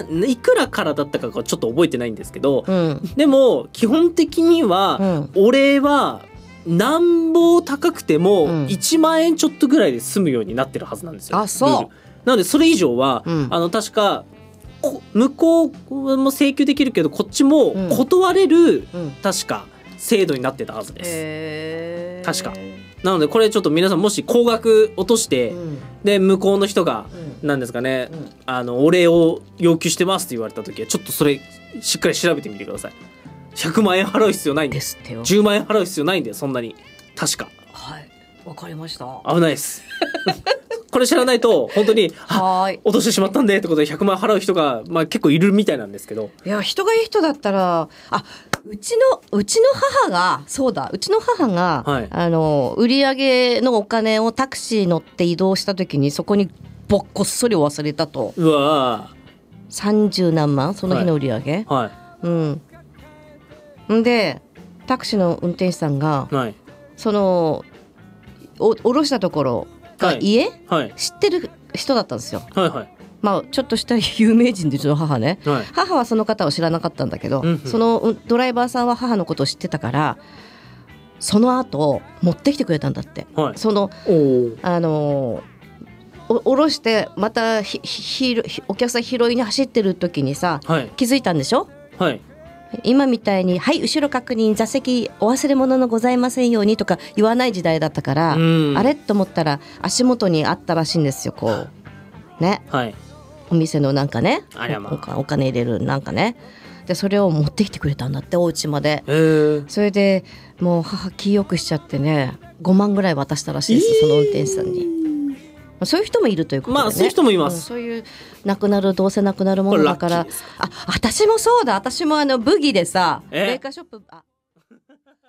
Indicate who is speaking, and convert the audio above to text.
Speaker 1: いくらからだったかちょっと覚えてないんですけど、
Speaker 2: うん、
Speaker 1: でも基本的には、お礼はなんぼ高くても1万円ちょっとぐらいで済むようになってるはずなんですよ。
Speaker 2: あ、そう。
Speaker 1: なのでそれ以上は、確か向こうも請求できるけどこっちも断れる、確か制度になってたはずです。確か。なのでこれちょっと皆さんもし高額落として、で向こうの人が何ですかね、お礼を要求してますって言われた時はちょっとそれしっかり調べてみてください。100万円払う必要ないんで、10万円払う必要ないんで、そんなに。確か。
Speaker 2: はい、わかりました。
Speaker 1: 危ないですこれ知らないと本当に落としてしまったんでってことで100万円払う人が、結構いるみたいなんですけど、
Speaker 2: いや、人がいい人だったら、うちの母が、そうだ、うちの母が、はい、売り上げのお金をタクシー乗って移動した時にそこにこっそり忘れたと。
Speaker 1: うわ、
Speaker 2: 30何万その日の売り上げ、
Speaker 1: はいはい、
Speaker 2: んでタクシーの運転手さんが、はい、その降ろしたところが家、はい、知ってる人だったんですよ。はいはい、ちょっとした有名人で、うちの母ね、はい、母はその方を知らなかったんだけど、そのドライバーさんは母のことを知ってたから、その後持ってきてくれたんだって、はい、その降ろしてまたお客さん拾いに走ってる時にさ、はい、気づいたんでしょ、はい、今みたいにはい後ろ確認座席お忘れ物のございませんようにとか言わない時代だったから、あれと思ったら足元にあったらしいんですよ、こうね、はい、お店のなんかね、お金入れるなんかね、でそれを持ってきてくれたんだって、お家まで。それでもう母気よくしちゃってね、5万ぐらい渡したらしいです、その運転手さんに。そういう人もいるということでね。
Speaker 1: そういう人もいます。
Speaker 2: そういうどうせなくなるものだから。私もそうだ、私もブギでさ、メーカーショップ